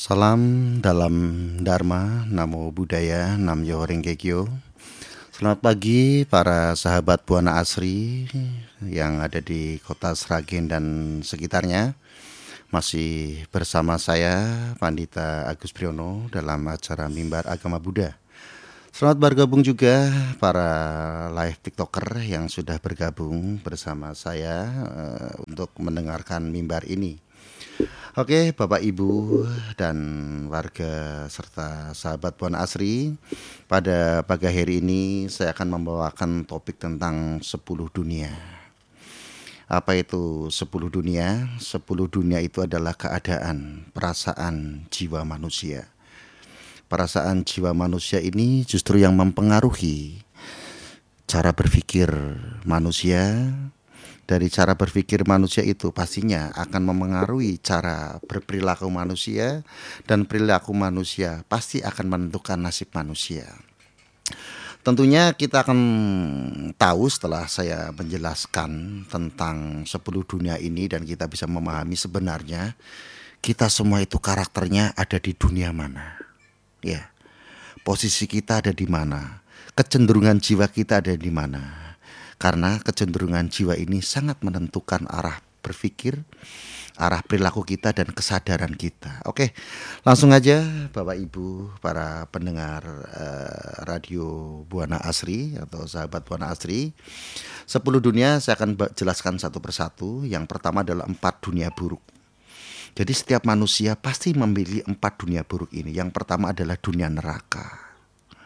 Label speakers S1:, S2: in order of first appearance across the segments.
S1: Salam dalam Dharma, Namo Buddhaya, Namyo Rengkekyo. Selamat pagi para sahabat Buana Asri yang ada di kota Sragen dan sekitarnya. Masih bersama saya, Pandita Agus Priyono dalam acara Mimbar Agama Buddha. Selamat bergabung juga para live TikToker yang sudah bergabung bersama saya untuk mendengarkan mimbar ini. Oke, Bapak Ibu dan warga serta sahabat Buana Asri, pada pagi hari ini saya akan membawakan topik tentang 10 dunia. Apa itu 10 dunia? 10 dunia itu adalah keadaan, perasaan jiwa manusia. Perasaan jiwa manusia ini justru yang mempengaruhi cara berpikir manusia. Dari cara berpikir manusia itu pastinya akan memengaruhi cara berperilaku manusia, dan perilaku manusia pasti akan menentukan nasib manusia. Tentunya kita akan tahu setelah saya menjelaskan tentang 10 dunia ini dan kita bisa memahami sebenarnya kita semua itu karakternya ada di dunia mana. Ya, posisi kita ada di mana, kecenderungan jiwa kita ada di mana. Karena kecenderungan jiwa ini sangat menentukan arah berpikir, arah perilaku kita dan kesadaran kita. Oke, langsung aja Bapak Ibu, para pendengar radio Buana Asri atau sahabat Buana Asri. 10 dunia saya akan jelaskan satu persatu. Yang pertama adalah 4 dunia buruk. Jadi setiap manusia pasti memilih 4 dunia buruk ini. Yang pertama adalah dunia neraka.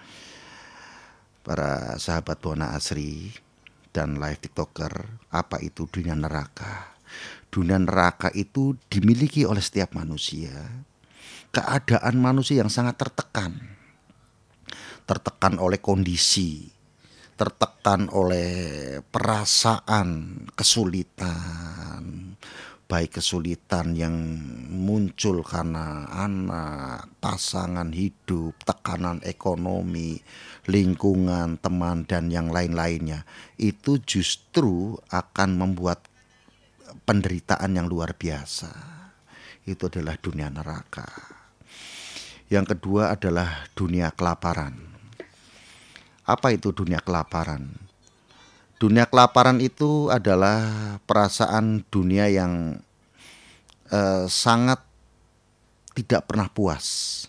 S1: Para sahabat Buana Asri dan live TikToker, apa itu dunia neraka? Dunia neraka itu dimiliki oleh setiap manusia. Keadaan manusia yang sangat tertekan. Tertekan oleh kondisi, tertekan oleh perasaan kesulitan. Baik kesulitan yang muncul karena anak, pasangan hidup, tekanan ekonomi, lingkungan, teman, dan yang lain-lainnya. Itu justru akan membuat penderitaan yang luar biasa. Itu adalah dunia neraka. Yang kedua adalah dunia kelaparan. Apa itu dunia kelaparan? Dunia kelaparan itu adalah perasaan dunia yang sangat tidak pernah puas.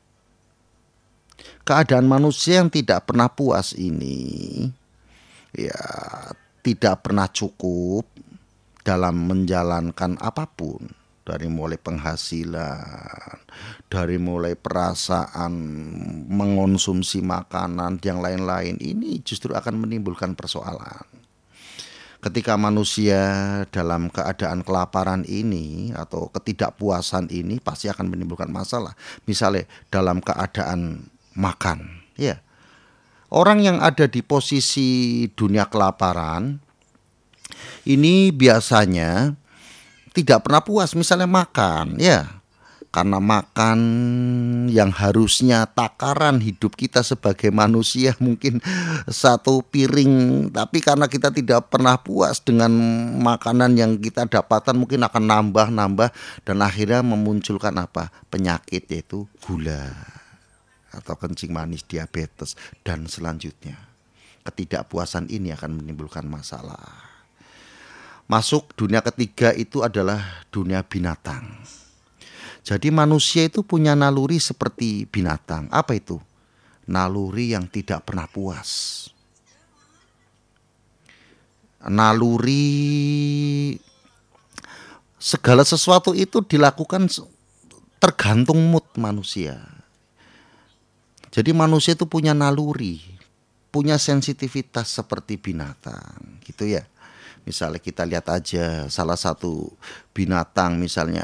S1: Keadaan manusia yang tidak pernah puas ini ya tidak pernah cukup dalam menjalankan apapun. Dari mulai penghasilan, dari mulai perasaan mengonsumsi makanan, yang lain-lain, ini justru akan menimbulkan persoalan. Ketika manusia dalam keadaan kelaparan ini atau ketidakpuasan ini pasti akan menimbulkan masalah. Misalnya dalam keadaan makan, ya. Orang yang ada di posisi dunia kelaparan ini biasanya tidak pernah puas, misalnya makan, ya. Karena makan yang harusnya takaran hidup kita sebagai manusia mungkin satu piring, tapi karena kita tidak pernah puas dengan makanan yang kita dapatkan, mungkin akan nambah dan akhirnya memunculkan apa? Penyakit, yaitu gula atau kencing manis, diabetes, dan selanjutnya. Ketidakpuasan ini akan menimbulkan masalah. Masuk dunia ketiga itu adalah dunia binatang. Jadi manusia itu punya naluri seperti binatang. Apa itu? Naluri yang tidak pernah puas. Naluri segala sesuatu itu dilakukan tergantung mood manusia. Jadi manusia itu punya naluri, punya sensitivitas seperti binatang, gitu ya. Misalnya kita lihat aja salah satu binatang, misalnya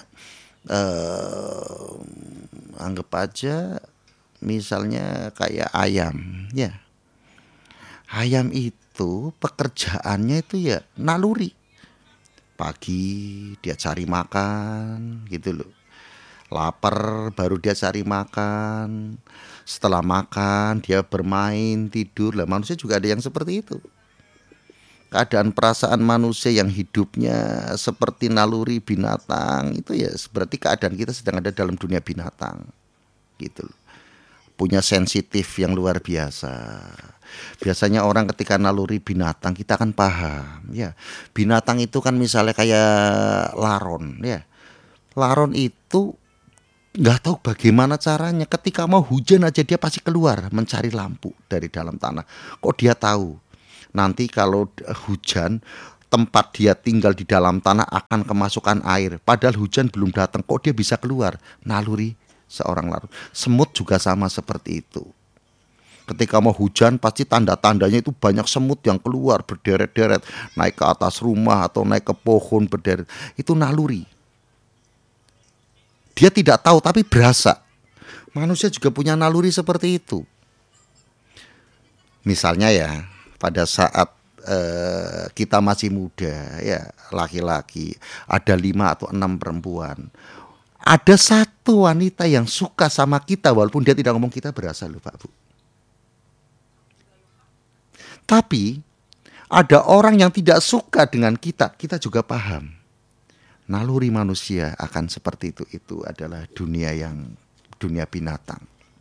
S1: anggap aja misalnya kayak ayam, ya. Ayam itu pekerjaannya itu ya naluri. Pagi dia cari makan, gitu loh. Lapar baru dia cari makan. Setelah makan dia bermain, tidur. Lah manusia juga ada yang seperti itu. keadaan perasaan manusia yang hidupnya seperti naluri binatang, itu ya berarti keadaan kita sedang ada dalam dunia binatang gitu loh. Punya sensitif yang luar biasa. Biasanya orang ketika naluri binatang kita akan paham ya. Binatang itu kan misalnya kayak laron ya. Laron itu nggak tahu bagaimana caranya, ketika mau hujan aja dia pasti keluar mencari lampu dari dalam tanah. Kok dia tahu nanti kalau hujan tempat dia tinggal di dalam tanah akan kemasukan air, padahal hujan belum datang, kok dia bisa keluar? Naluri seorang laron. Semut juga sama seperti itu. Ketika mau hujan pasti tanda-tandanya itu banyak semut yang keluar berderet-deret, naik ke atas rumah atau naik ke pohon berderet. Itu naluri. Dia tidak tahu tapi berasa. Manusia juga punya naluri seperti itu. Misalnya ya, pada saat kita masih muda ya, laki-laki, ada 5 atau 6 perempuan. Ada satu wanita yang suka sama kita walaupun dia tidak ngomong, kita berasa loh Pak Bu. Tapi ada orang yang tidak suka dengan kita, kita juga paham. Naluri manusia akan seperti itu. Itu adalah dunia binatang.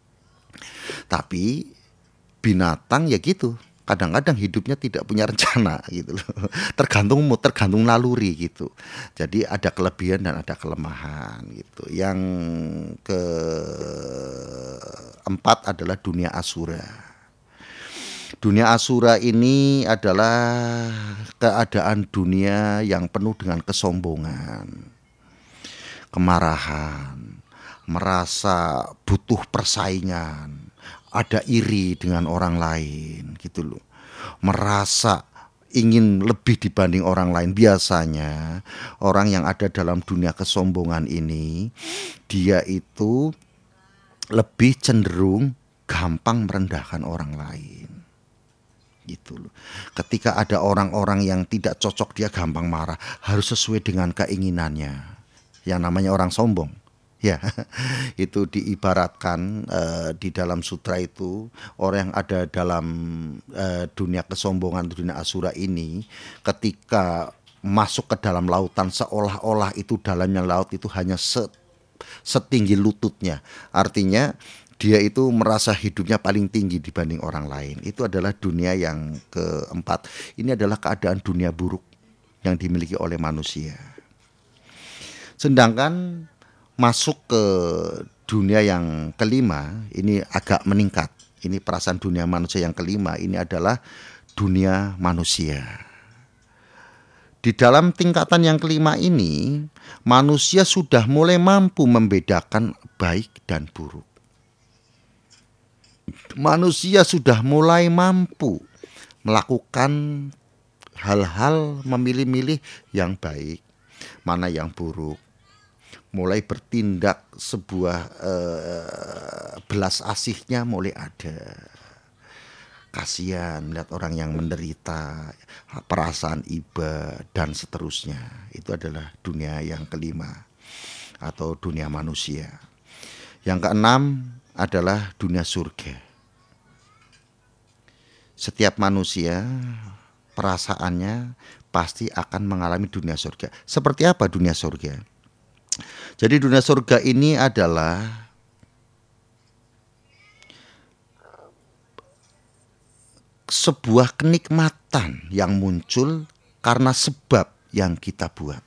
S1: Tapi binatang ya gitu. Kadang-kadang hidupnya tidak punya rencana gitu loh. Tergantung naluri gitu. Jadi ada kelebihan dan ada kelemahan gitu. Yang keempat adalah dunia asura. Dunia asura ini adalah keadaan dunia yang penuh dengan kesombongan, kemarahan, merasa butuh persaingan, ada iri dengan orang lain gitu loh. Merasa ingin lebih dibanding orang lain. Biasanya orang yang ada dalam dunia kesombongan ini, dia itu lebih cenderung gampang merendahkan orang lain. Gitu loh. Ketika ada orang-orang yang tidak cocok, dia gampang marah, harus sesuai dengan keinginannya. Yang namanya orang sombong. Ya, itu diibaratkan di dalam sutra itu, orang yang ada dalam dunia kesombongan, dunia asura ini, ketika masuk ke dalam lautan seolah-olah itu dalamnya laut itu hanya setinggi lututnya. Artinya dia itu merasa hidupnya paling tinggi dibanding orang lain. Itu adalah dunia yang keempat. Ini adalah keadaan dunia buruk yang dimiliki oleh manusia. Sedangkan masuk ke dunia yang kelima, ini agak meningkat. Ini perasaan dunia manusia yang kelima, ini adalah dunia manusia. Di dalam tingkatan yang kelima ini, manusia sudah mulai mampu membedakan baik dan buruk. Manusia sudah mulai mampu melakukan hal-hal, memilih-milih yang baik, mana yang buruk. Mulai bertindak sebuah belas asihnya mulai ada. Kasihan melihat orang yang menderita, perasaan iba dan seterusnya. Itu adalah dunia yang kelima atau dunia manusia. Yang keenam adalah dunia surga. Setiap manusia perasaannya pasti akan mengalami dunia surga. Seperti apa dunia surga? Jadi dunia surga ini adalah sebuah kenikmatan yang muncul karena sebab yang kita buat.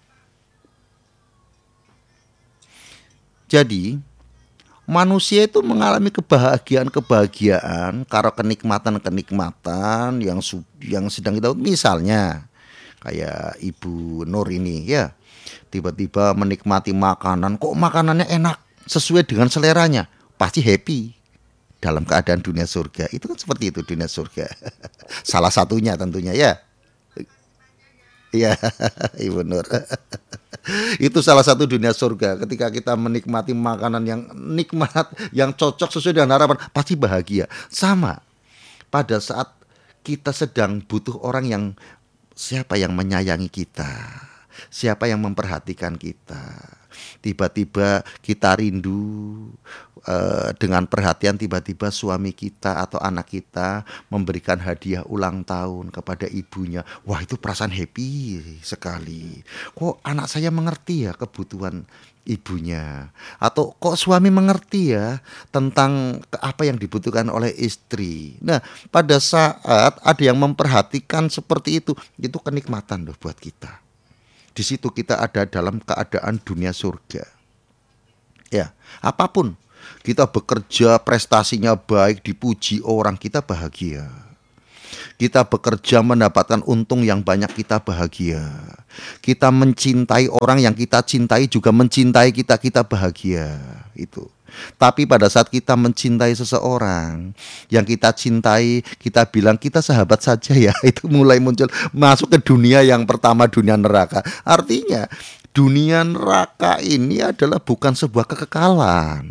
S1: Jadi manusia itu mengalami kebahagiaan karena kenikmatan yang sedang kita, misalnya kayak Ibu Nur ini ya, tiba-tiba menikmati makanan, kok makanannya enak sesuai dengan seleranya, pasti happy dalam keadaan dunia surga. Itu kan seperti itu dunia surga. Salah satunya tentunya ya. Iya, Ibu Nur. Itu salah satu dunia surga. Ketika kita menikmati makanan yang nikmat, yang cocok sesuai dengan harapan, pasti bahagia. Sama pada saat kita sedang butuh orang yang, siapa yang menyayangi kita, siapa yang memperhatikan kita, Tiba-tiba kita rindu dengan perhatian, tiba-tiba suami kita atau anak kita memberikan hadiah ulang tahun kepada ibunya. Wah, itu perasaan happy sekali. Kok anak saya mengerti ya kebutuhan ibunya, atau kok suami mengerti ya tentang apa yang dibutuhkan oleh istri. Nah, pada saat ada yang memperhatikan seperti itu kenikmatan loh buat kita. Di situ kita ada dalam keadaan dunia surga. Ya, apapun kita bekerja, prestasinya baik, dipuji orang, kita bahagia. Kita bekerja mendapatkan untung yang banyak, kita bahagia. Kita mencintai orang yang kita cintai juga mencintai kita, kita bahagia. Itu. Tapi pada saat kita mencintai seseorang yang kita cintai, kita bilang kita sahabat saja ya, itu mulai muncul, masuk ke dunia yang pertama, dunia neraka. Artinya dunia neraka ini adalah bukan sebuah kekekalan.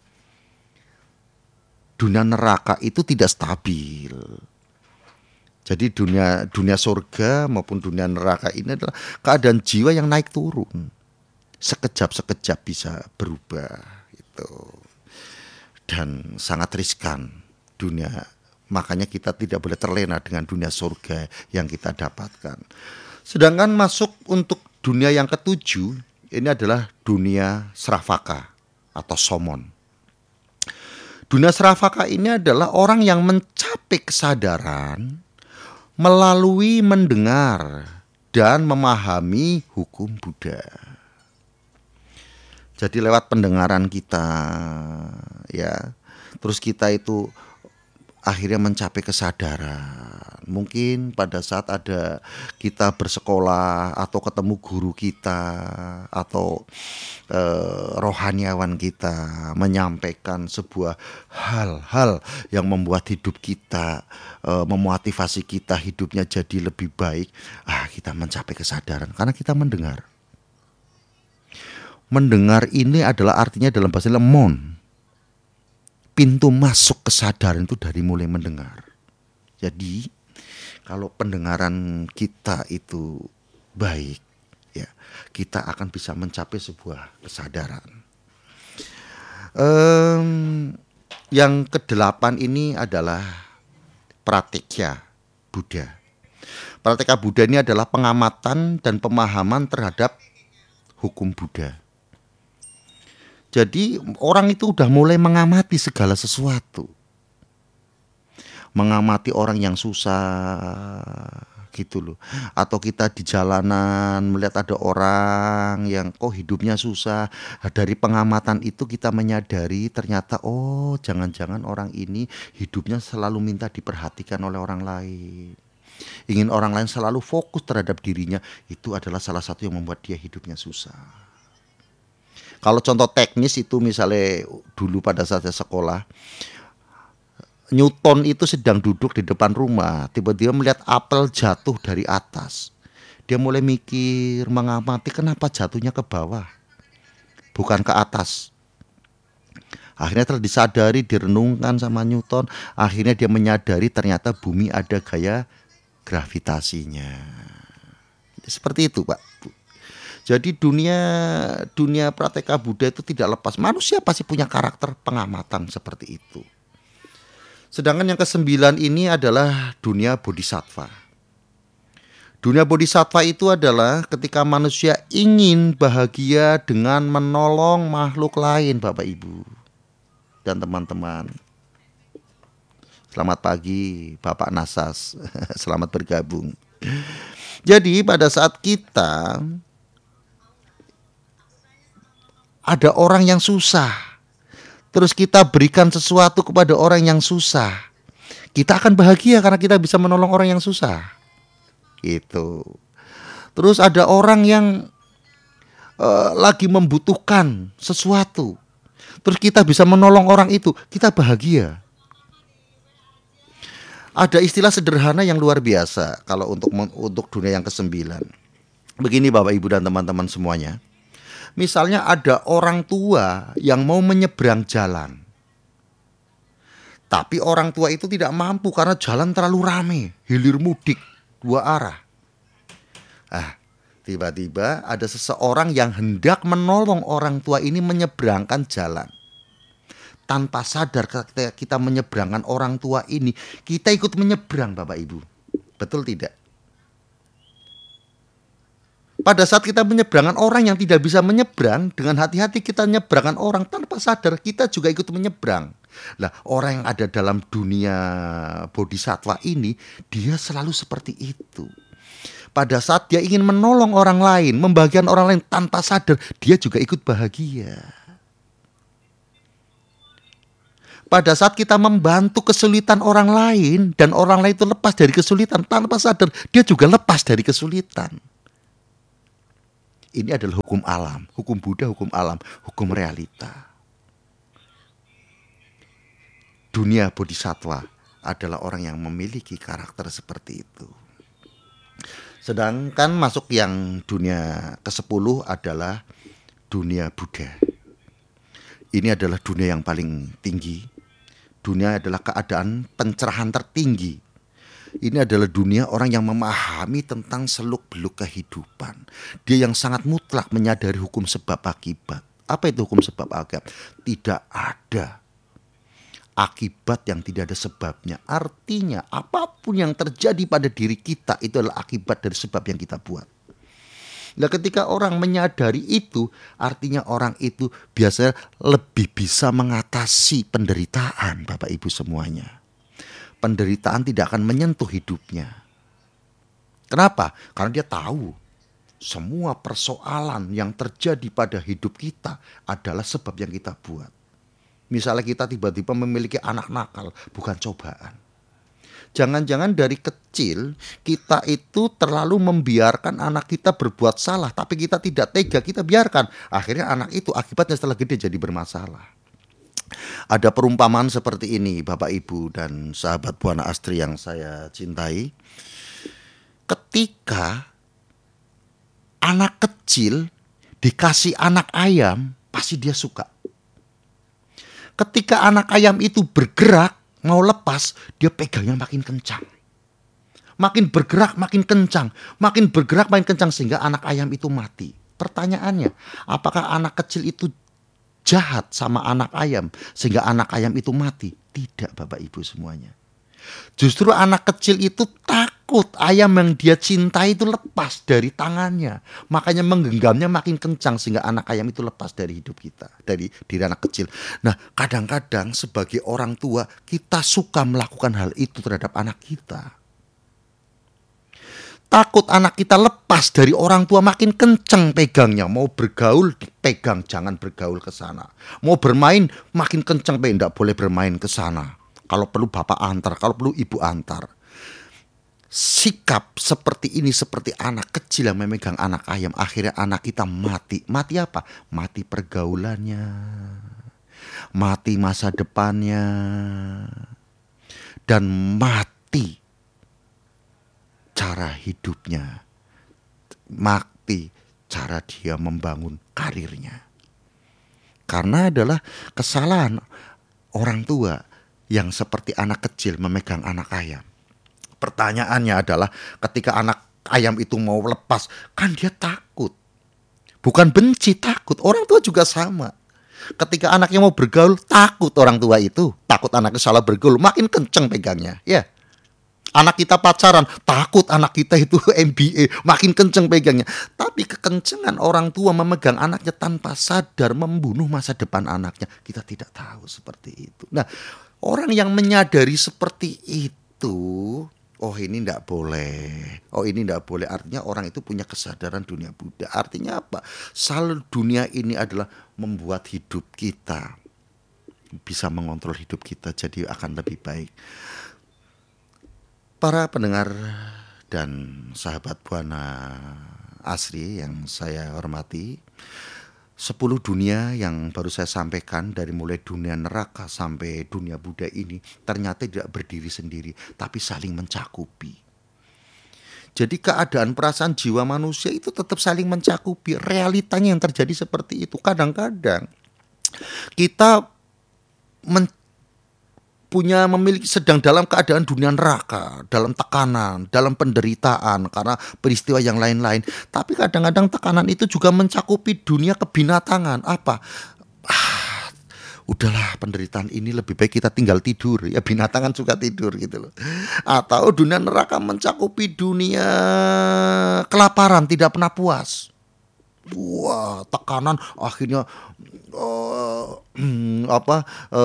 S1: Dunia neraka itu tidak stabil. Jadi dunia surga maupun dunia neraka ini adalah keadaan jiwa yang naik turun. Sekejap-sekejap bisa berubah itu. Dan sangat riskan dunia. Makanya kita tidak boleh terlena dengan dunia surga yang kita dapatkan. Sedangkan masuk untuk dunia yang ketujuh, ini adalah dunia sravaka atau somon. Dunia sravaka ini adalah orang yang mencapai kesadaran melalui mendengar dan memahami hukum Buddha. Jadi lewat pendengaran kita, ya, terus kita itu akhirnya mencapai kesadaran. Mungkin pada saat ada kita bersekolah atau ketemu guru kita atau rohaniawan kita menyampaikan sebuah hal-hal yang membuat hidup kita, memotivasi kita hidupnya jadi lebih baik. Kita mencapai kesadaran karena kita mendengar. Mendengar ini adalah artinya dalam bahasa lemon. Pintu masuk kesadaran itu dari mulai mendengar. Jadi kalau pendengaran kita itu baik, ya, kita akan bisa mencapai sebuah kesadaran. Yang kedelapan ini adalah pratikya Buddha. Pratikya Buddha ini adalah pengamatan dan pemahaman terhadap hukum Buddha. Jadi orang itu udah mulai mengamati segala sesuatu. Mengamati orang yang susah gitu loh. Atau kita di jalanan melihat ada orang yang kok hidupnya susah. Dari pengamatan itu kita menyadari ternyata jangan-jangan orang ini hidupnya selalu minta diperhatikan oleh orang lain. Ingin orang lain selalu fokus terhadap dirinya. Itu adalah salah satu yang membuat dia hidupnya susah. Kalau contoh teknis itu misalnya dulu pada saat saya sekolah, Newton itu sedang duduk di depan rumah, tiba-tiba melihat apel jatuh dari atas. Dia mulai mikir, mengamati kenapa jatuhnya ke bawah, bukan ke atas. Akhirnya telah disadari, direnungkan sama Newton. Akhirnya dia menyadari ternyata bumi ada gaya gravitasinya. Seperti itu, Pak. Jadi dunia prakteka Buddha itu tidak lepas. Manusia pasti punya karakter pengamatan seperti itu. Sedangkan yang ke-9 ini adalah dunia bodhisattva. Dunia bodhisattva itu adalah ketika manusia ingin bahagia dengan menolong makhluk lain, Bapak Ibu dan teman-teman. Selamat pagi Bapak Nasas. Selamat bergabung. Jadi pada saat kita ada orang yang susah, terus kita berikan sesuatu kepada orang yang susah, kita akan bahagia karena kita bisa menolong orang yang susah. Gitu. Terus ada orang yang lagi membutuhkan sesuatu, terus kita bisa menolong orang itu, kita bahagia. Ada istilah sederhana yang luar biasa kalau untuk dunia yang ke-9. Begini Bapak Ibu dan teman-teman semuanya. Misalnya ada orang tua yang mau menyeberang jalan, tapi orang tua itu tidak mampu karena jalan terlalu ramai, hilir mudik 2 arah. Tiba-tiba ada seseorang yang hendak menolong orang tua ini menyeberangkan jalan. Tanpa sadar ketika kita menyeberangkan orang tua ini, kita ikut menyeberang, Bapak Ibu. Betul tidak? Pada saat kita menyeberangkan orang yang tidak bisa menyeberang, dengan hati-hati kita menyeberangkan orang, tanpa sadar kita juga ikut menyeberang. Nah, orang yang ada dalam dunia bodhisatwa ini, dia selalu seperti itu. Pada saat dia ingin menolong orang lain, membahagiakan orang lain tanpa sadar, dia juga ikut bahagia. Pada saat kita membantu kesulitan orang lain dan orang lain itu lepas dari kesulitan, tanpa sadar dia juga lepas dari kesulitan. Ini adalah hukum alam, hukum Buddha, hukum alam, hukum realita. Dunia bodhisatwa adalah orang yang memiliki karakter seperti itu. Sedangkan masuk yang dunia ke-10 adalah dunia Buddha. Ini adalah dunia yang paling tinggi. Dunia adalah keadaan pencerahan tertinggi. Ini adalah dunia orang yang memahami tentang seluk-beluk kehidupan. Dia yang sangat mutlak menyadari hukum sebab akibat. Apa itu hukum sebab akibat? Tidak ada akibat yang tidak ada sebabnya. Artinya apapun yang terjadi pada diri kita itu adalah akibat dari sebab yang kita buat. Nah, ketika orang menyadari itu, artinya orang itu biasanya lebih bisa mengatasi penderitaan, Bapak Ibu semuanya. Penderitaan tidak akan menyentuh hidupnya. Kenapa? Karena dia tahu semua persoalan yang terjadi pada hidup kita adalah sebab yang kita buat. Misalnya kita tiba-tiba memiliki anak nakal, bukan cobaan. Jangan-jangan dari kecil kita itu terlalu membiarkan anak kita berbuat salah, tapi kita tidak tega, kita biarkan. Akhirnya anak itu akibatnya setelah gede jadi bermasalah. Ada perumpamaan seperti ini, Bapak Ibu dan sahabat Buana Astri yang saya cintai. Ketika anak kecil dikasih anak ayam, pasti dia suka. Ketika anak ayam itu bergerak mau lepas, dia pegangnya makin kencang. Makin bergerak makin kencang, makin bergerak makin kencang sehingga anak ayam itu mati. Pertanyaannya, apakah anak kecil itu jahat sama anak ayam sehingga anak ayam itu mati? Tidak, Bapak Ibu semuanya. Justru anak kecil itu takut ayam yang dia cintai itu lepas dari tangannya. Makanya menggenggamnya makin kencang sehingga anak ayam itu lepas dari hidup kita, dari diri anak kecil. Nah, kadang-kadang sebagai orang tua kita suka melakukan hal itu terhadap anak kita. Takut anak kita lepas dari orang tua, makin kenceng pegangnya. Mau bergaul pegang, jangan bergaul ke sana. Mau bermain makin kenceng, tidak boleh bermain ke sana. Kalau perlu bapak antar, kalau perlu ibu antar. Sikap seperti ini seperti anak kecil yang memegang anak ayam. Akhirnya anak kita mati. Mati apa? Mati pergaulannya, mati masa depannya, dan mati cara hidupnya, mati cara dia membangun karirnya. Karena adalah kesalahan orang tua yang seperti anak kecil memegang anak ayam. Pertanyaannya adalah ketika anak ayam itu mau lepas, kan dia takut. Bukan benci, takut. Orang tua juga sama. Ketika anaknya mau bergaul, takut orang tua itu. Takut anaknya salah bergaul, makin kenceng pegangnya. Ya. Anak kita pacaran, takut anak kita itu MBA, makin kenceng pegangnya. Tapi kekencengan orang tua memegang anaknya tanpa sadar membunuh masa depan anaknya. Kita tidak tahu seperti itu. Nah, orang yang menyadari seperti itu, oh ini tidak boleh, oh ini tidak boleh. Artinya orang itu punya kesadaran dunia Buddha. Artinya apa? Selalu dunia ini adalah membuat hidup kita bisa mengontrol hidup kita jadi akan lebih baik. Para pendengar dan sahabat Buana Asri yang saya hormati, 10 dunia yang baru saya sampaikan dari mulai dunia neraka sampai dunia Buddha ini ternyata tidak berdiri sendiri tapi saling mencakupi. Jadi keadaan perasaan jiwa manusia itu tetap saling mencakupi. Realitanya yang terjadi seperti itu. Kadang-kadang kita memiliki sedang dalam keadaan dunia neraka, dalam tekanan, dalam penderitaan karena peristiwa yang lain-lain. Tapi kadang-kadang tekanan itu juga mencakupi dunia kebinatangan. Apa? Udahlah, penderitaan ini lebih baik kita tinggal tidur. Ya binatang kan suka tidur gitu loh. Atau dunia neraka mencakupi dunia kelaparan, tidak pernah puas. Wah, tekanan akhirnya apa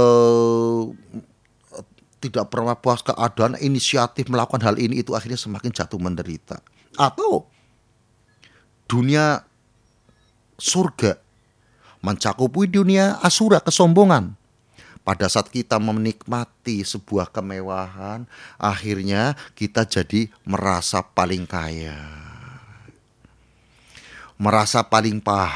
S1: tidak pernah puas keadaan, inisiatif melakukan hal ini itu akhirnya semakin jatuh menderita. Atau dunia surga mencakupi dunia asura, kesombongan. Pada saat kita menikmati sebuah kemewahan, akhirnya kita jadi merasa paling kaya, merasa paling paham.